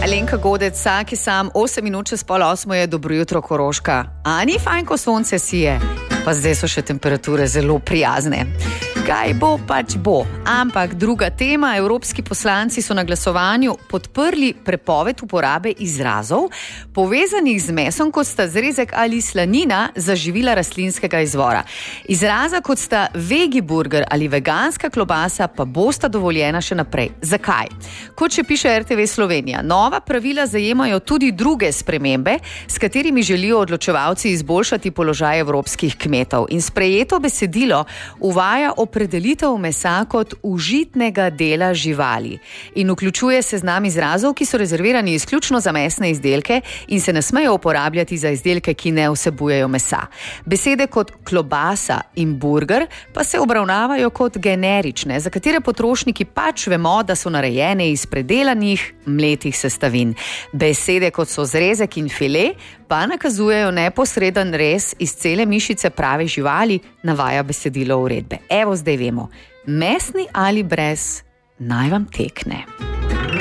Alenka Godec, vsak je sam, 8 minut čez 7:30 je dobro jutro Koroška. A ni fajn, ko sonce sije? Pa zdaj so še temperature zelo prijazne. Kaj bo, pač bo. Ampak druga tema, evropski poslanci so na glasovanju podprli prepoved uporabe izrazov, povezanih z mesom, kot sta zrezek ali slanina za živila rastlinskega izvora. Izraza, kot sta vegi burger ali veganska klobasa, pa bosta dovoljena še naprej. Zakaj? Kot še piše RTV Slovenija, nova pravila zajemajo tudi druge spremembe, s katerimi želijo odločevalci izboljšati položaj evropskih kmetov. In sprejeto besedilo uvaja opredelitev mesa kot užitnega dela živali in vključuje seznam izrazov, ki so rezervirani izključno za mesne izdelke in se ne smejo uporabljati za izdelke, ki ne vsebujejo mesa. Besede kot klobasa in burger pa se obravnavajo kot generične, za katere potrošniki pač vemo, da so narejene iz predelanih mletih sestavin. Besede kot so zrezek in file pa nakazujejo neposreden rez iz cele mišice prave živali, navaja besedilo uredbe. Evo, zdaj vemo, mesni ali brez, naj vam tekne.